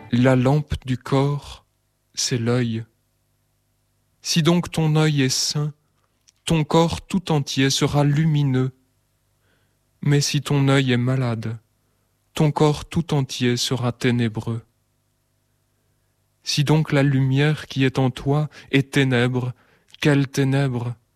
La lampe du corps, c'est l'œil. Si donc ton œil est sain, ton corps tout entier sera lumineux. Mais si ton œil est malade, ton corps tout entier sera ténébreux. Si donc la lumière qui est en toi est ténèbre, quelle ténèbre!